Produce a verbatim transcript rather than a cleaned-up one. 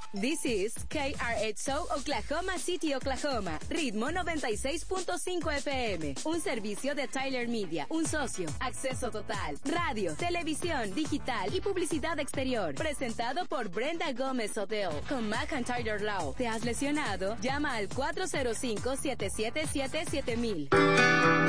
This is K R X O Oklahoma City, Oklahoma. Ritmo noventa y seis punto cinco F M. Un servicio de Tyler Media. Un socio. Acceso total. Radio, televisión, digital y publicidad exterior. Presentado por Brenda Gómez Hotel. Con McIntyre Law. ¿Te has lesionado? Llama al cuatro cero cinco, siete siete siete, siete mil.